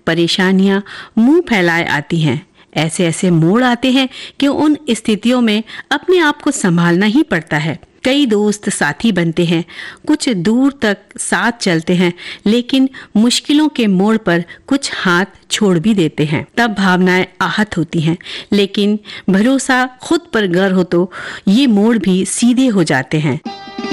परेशानियां मुंह फैलाए आती हैं। ऐसे ऐसे मोड़ आते हैं कि उन स्थितियों में अपने आप को संभालना ही पड़ता है। कई दोस्त साथी बनते हैं, कुछ दूर तक साथ चलते हैं, लेकिन मुश्किलों के मोड़ पर कुछ हाथ छोड़ भी देते हैं। तब भावनाएं आहत होती हैं, लेकिन भरोसा खुद पर गर्व हो तो ये मोड़ भी सीधे हो जाते हैं।